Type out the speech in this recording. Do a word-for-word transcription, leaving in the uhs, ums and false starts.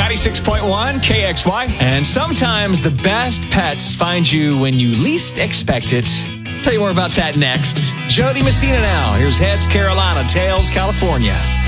ninety-six point one K X Y. And sometimes the best pets find you when you least expect it. Tell you more about that next. Jody Messina now. Here's Heads Carolina, Tails California.